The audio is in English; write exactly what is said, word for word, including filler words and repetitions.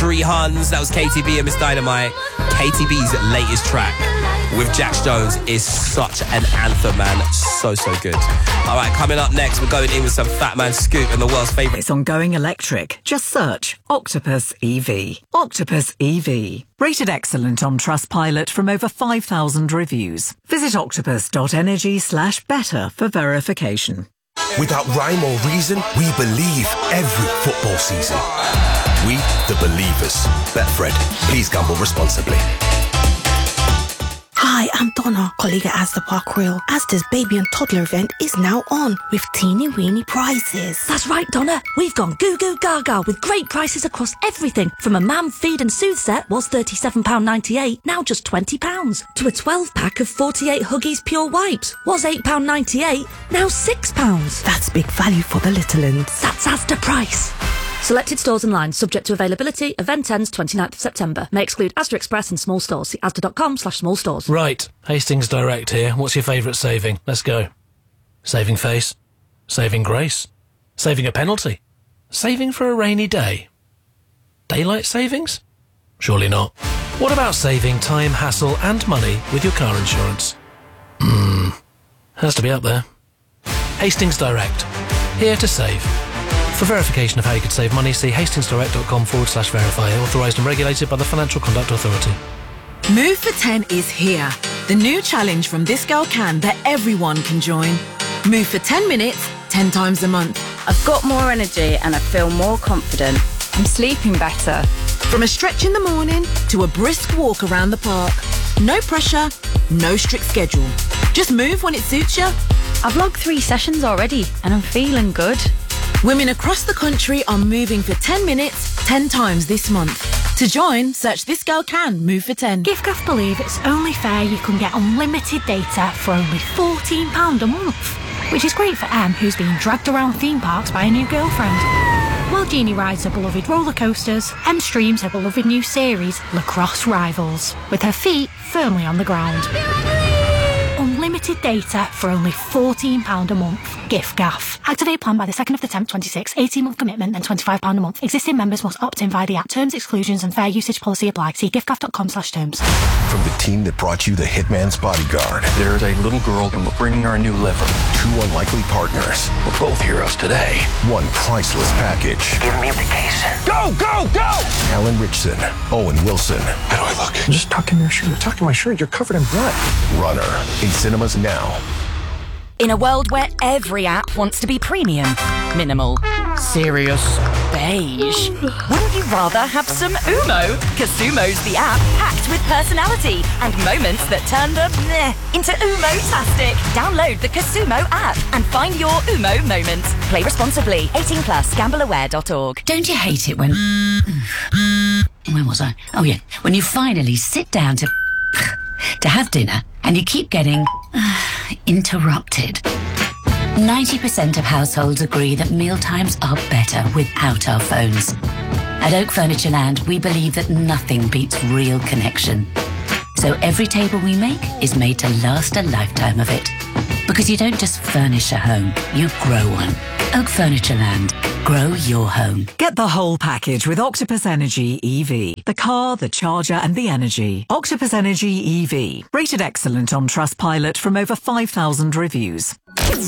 Three Huns, that was K T B and Miss Dynamite. K T B's latest track with Jax Jones is such an anthem, man. So, so good. All right, coming up next, we're going in with some Fat Man Scoop and the world's favourite. It's on Going Electric. Just search Octopus E V. Octopus E V. Rated excellent on Trustpilot from over five thousand reviews. Visit octopus.energy slash better for verification. Without rhyme or reason, we believe every football season. We, the believers. Betfred. Please gamble responsibly. Hi, I'm Donna, colleague at Asda Park Royal. Asda's baby and toddler event is now on with teeny weeny prizes. That's right, Donna. We've gone goo goo gaga with great prices across everything. From a mam feed and soothe set was thirty-seven pounds ninety-eight, now just twenty pounds. To a twelve pack of forty-eight Huggies Pure Wipes was eight pounds ninety-eight, now six pounds. That's big value for the little uns. That's Asda price. Selected stores and lines, subject to availability. Event ends twenty-ninth of September. May exclude Asda Express and small stores. See asda.com slash small stores. Right, Hastings Direct here. What's your favourite saving? Let's go. Saving face. Saving grace. Saving a penalty. Saving for a rainy day. Daylight savings? Surely not. What about saving time, hassle and money with your car insurance? Hmm, has to be up there. Hastings Direct. Here to save. For verification of how you could save money, see hastingsdirect.com forward slash verify. Authorised and regulated by the Financial Conduct Authority. Move for ten is here. The new challenge from This Girl Can that everyone can join. Move for ten minutes, ten times a month. I've got more energy and I feel more confident. I'm sleeping better. From a stretch in the morning to a brisk walk around the park. No pressure, no strict schedule. Just move when it suits you. I've logged three sessions already and I'm feeling good. Women across the country are moving for ten minutes, ten times this month. To join, search This Girl Can Move for ten. giffgaff believe it's only fair you can get unlimited data for only fourteen pounds a month, which is great for Em, who's being dragged around theme parks by a new girlfriend. While Jeannie rides her beloved roller coasters, Em streams her beloved new series, Lacrosse Rivals, with her feet firmly on the ground. Unlimited data for only fourteen pounds a month. giffgaff. Activate plan by the second of the tenth, twenty-six. eighteen-month commitment and twenty-five pounds a month. Existing members must opt in via the app. Terms, exclusions and fair usage policy apply. See giffgaff.com slash terms. From the team that brought you The Hitman's Bodyguard. There's a little girl and we're bringing her a new liver. Two unlikely partners. We're both heroes today. One priceless package. Give me the case. Go, go, go! Alan Richson, Owen Wilson. How do I look? Just tuck in your shirt. You're tucking my shirt. You're covered in blood. Runner. In cinemas now. In a world where every app wants to be premium, minimal, serious, beige, wouldn't you rather have some Umo? Casumo's the app packed with personality and moments that turn the meh into Umo-tastic. Download the Casumo app and find your Umo moment. Play responsibly. eighteen plus, gamble aware dot org. Don't you hate it when... Where was I? Oh, yeah. When you finally sit down to... to have dinner and you keep getting uh, interrupted. ninety percent of households agree that mealtimes are better without our phones. At Oak Furniture Land, we believe that nothing beats real connection. So every table we make is made to last a lifetime of it. Because you don't just furnish a home, you grow one. Oak Furniture Land. Grow your home. Get the whole package with Octopus Energy E V. The car, the charger and the energy. Octopus Energy E V. Rated excellent on Trustpilot from over five thousand reviews.